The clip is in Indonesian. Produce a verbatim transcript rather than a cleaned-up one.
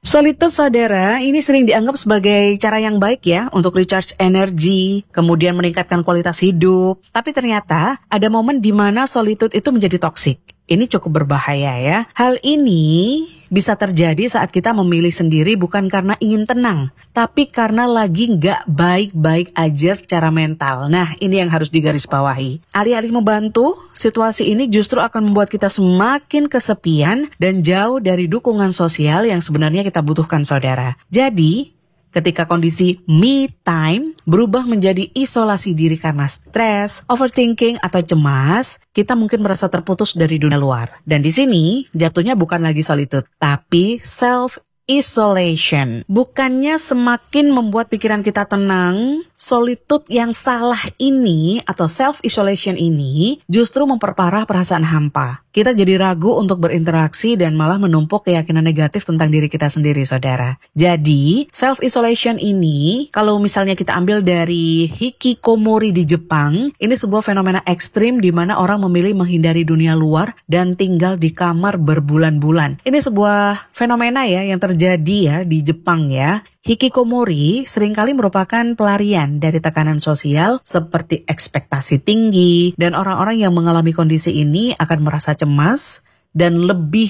Solitude saudara, ini sering dianggap sebagai cara yang baik ya untuk recharge energi, kemudian meningkatkan kualitas hidup. Tapi ternyata ada momen di mana solitude itu menjadi toksik. Ini cukup berbahaya ya. Hal ini bisa terjadi saat kita memilih sendiri bukan karena ingin tenang, tapi karena lagi nggak baik-baik aja secara mental. Nah, ini yang harus digarisbawahi. Alih-alih membantu, situasi ini justru akan membuat kita semakin kesepian dan jauh dari dukungan sosial yang sebenarnya kita butuhkan, saudara. Jadi, ketika kondisi me time berubah menjadi isolasi diri karena stres, overthinking, atau cemas, kita mungkin merasa terputus dari dunia luar. Dan di sini jatuhnya bukan lagi solitude, tapi self-isolation. Bukannya semakin membuat pikiran kita tenang, solitude yang salah ini atau self-isolation ini justru memperparah perasaan hampa. Kita jadi ragu untuk berinteraksi dan malah menumpuk keyakinan negatif tentang diri kita sendiri, saudara. Jadi, self-isolation ini, kalau misalnya kita ambil dari hikikomori di Jepang, ini sebuah fenomena ekstrim di mana orang memilih menghindari dunia luar dan tinggal di kamar berbulan-bulan. Ini sebuah fenomena ya yang terjadi ya di Jepang ya. Hikikomori seringkali merupakan pelarian dari tekanan sosial seperti ekspektasi tinggi, dan orang-orang yang mengalami kondisi ini akan merasa cemas dan lebih